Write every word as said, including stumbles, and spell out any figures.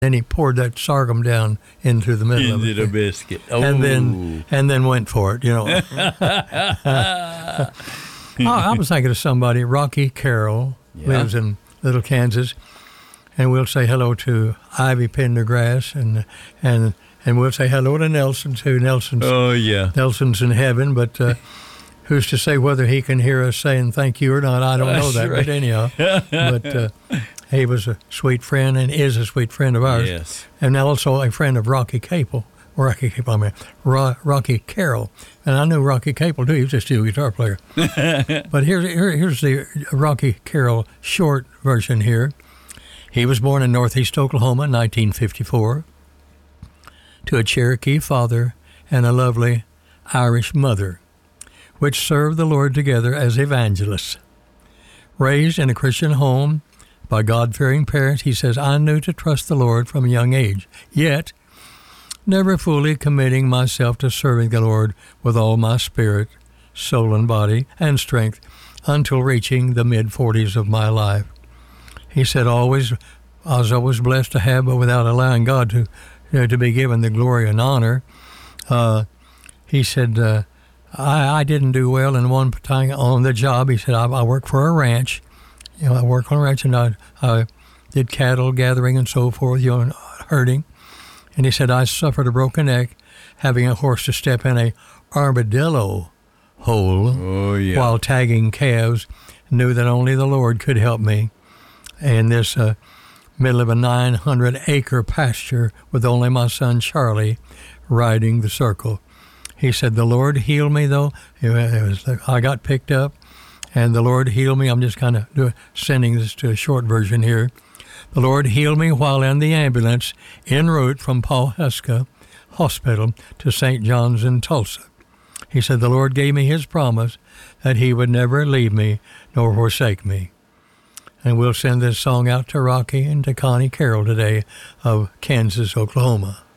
Then he poured that sorghum down into the middle Into of the it. biscuit. Oh. And then and then went for it, you know. I, I was thinking of somebody, Rocky Carroll, Yeah. lives in Little Kansas, and we'll say hello to Ivy Pendergrass, and and and we'll say hello to Nelson too. Nelson's Oh, yeah. Nelson's in heaven, but uh, who's to say whether he can hear us saying thank you or not? I don't know That's that, right. but anyhow, but uh, he was a sweet friend and is a sweet friend of ours, Yes. and also a friend of Rocky Capel. Rocky Capel, I mean, Ro- Rocky Carroll. And I knew Rocky Capel, too. He was just a guitar player. But here's, here, here's the Rocky Carroll short version here. He was born in Northeast Oklahoma in nineteen fifty-four to a Cherokee father and a lovely Irish mother, which served the Lord together as evangelists. Raised in a Christian home by God-fearing parents, he says, I knew to trust the Lord from a young age, yet never fully committing myself to serving the Lord with all my spirit, soul, and body, and strength until reaching the mid-forties of my life. He said, always, I was always blessed to have, but without allowing God to, you know, to be given the glory and honor. Uh, he said, uh, I, I didn't do well in one time on the job. He said, I, I work for a ranch. You know, I work on a ranch, and I, I did cattle gathering and so forth, you know, herding. And he said, I suffered a broken neck having a horse to step in a armadillo hole Oh, yeah. while tagging calves. Knew that only the Lord could help me in this uh, middle of a nine hundred acre pasture with only my son Charlie riding the circle. He said, the Lord healed me, though. It was, I got picked up, and the Lord healed me. I'm just kind of doing, sending this to a short version here. The Lord healed me while in the ambulance en route from Pawhuska Hospital to Saint John's in Tulsa. He said, the Lord gave me his promise that he would never leave me nor forsake me. And we'll send this song out to Rocky and to Connie Carroll today of Kansas, Oklahoma.